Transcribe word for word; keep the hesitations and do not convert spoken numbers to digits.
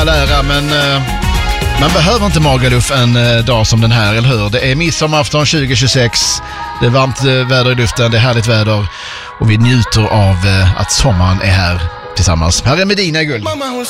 all ära, men uh, man behöver inte Magaluf en uh, dag som den här, eller hur? Det är midsommarafton tjugo tjugosex, det är varmt uh, väder i luften, det är härligt väder och vi njuter av uh, att sommaren är här tillsammans. Här är Medina i guld.